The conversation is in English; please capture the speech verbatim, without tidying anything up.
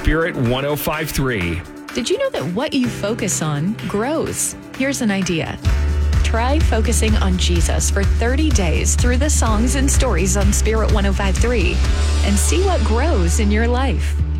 Spirit one oh five point three. Did you know that what you focus on grows? Here's an idea. Try focusing on Jesus for thirty days through the songs and stories on Spirit one oh five point three and see what grows in your life.